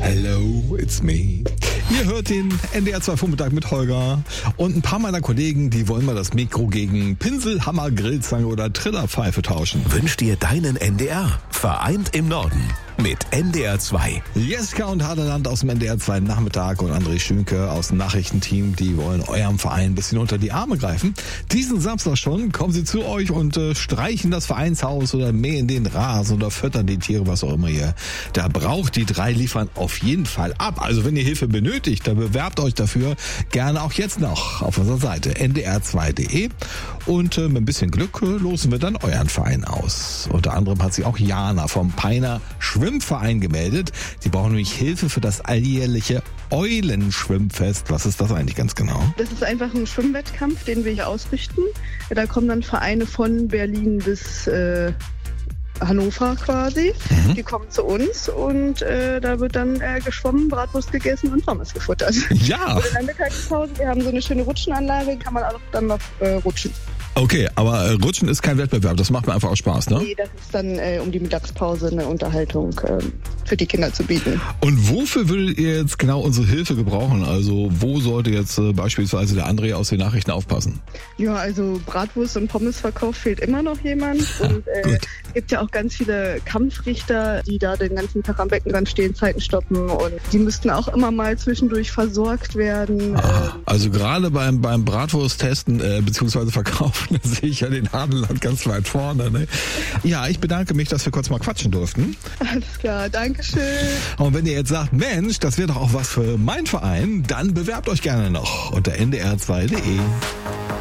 Hello, it's me. Ihr hört den NDR 2 Vormittag mit Holger und ein paar meiner Kollegen, die wollen mal das Mikro gegen Pinsel, Hammer, Grillzange oder Trillerpfeife tauschen. Wünsch dir deinen NDR. Vereint im Norden. Mit NDR 2. Jeska und Hadeland aus dem NDR 2 Nachmittag und André Schünke aus dem Nachrichtenteam, die wollen eurem Verein ein bisschen unter die Arme greifen. Diesen Samstag schon kommen sie zu euch und streichen das Vereinshaus oder mähen den Rasen oder füttern die Tiere, was auch immer ihr da braucht. Die drei liefern auf jeden Fall ab. Also wenn ihr Hilfe benötigt, dann bewerbt euch dafür gerne auch jetzt noch auf unserer Seite ndr2.de und mit ein bisschen Glück losen wir dann euren Verein aus. Unter anderem hat sich auch Jana vom Peiner Schwimmverein gemeldet. Sie brauchen nämlich Hilfe für das alljährliche Eulenschwimmfest. Was ist das eigentlich ganz genau? Das ist einfach ein Schwimmwettkampf, den wir hier ausrichten. Da kommen dann Vereine von Berlin bis Hannover quasi. Die kommen zu uns und da wird dann geschwommen, Bratwurst gegessen und Pommes gefuttert. Ja. Und in der Mittagspause, wir haben so eine schöne Rutschenanlage, kann man auch dann noch rutschen. Okay, aber Rutschen ist kein Wettbewerb, das macht mir einfach auch Spaß, ne? Nee, das ist dann um die Mittagspause eine Unterhaltung für die Kinder zu bieten. Und wofür würdet ihr jetzt genau unsere Hilfe gebrauchen? Also wo sollte jetzt beispielsweise der André aus den Nachrichten aufpassen? Ja, also Bratwurst und Pommesverkauf fehlt immer noch jemand. Und es gibt ja auch ganz viele Kampfrichter, die da den ganzen Tag am Beckenrand stehen, Zeiten stoppen. Und die müssten auch immer mal zwischendurch versorgt werden. Also gerade beim Bratwurst-Testen bzw. Verkaufen sehe ich ja den Hadeland ganz weit vorne. Ne? Ja, ich bedanke mich, dass wir kurz mal quatschen durften. Alles klar, Dankeschön. Und wenn ihr jetzt sagt, Mensch, das wäre doch auch was für meinen Verein, dann bewerbt euch gerne noch unter ndr2.de.